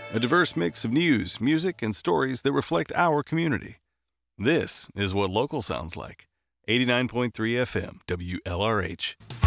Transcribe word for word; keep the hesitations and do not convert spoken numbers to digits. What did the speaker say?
A diverse mix of news, music, and stories that reflect our community. This is what local sounds like. eighty-nine point three F M, W L R H.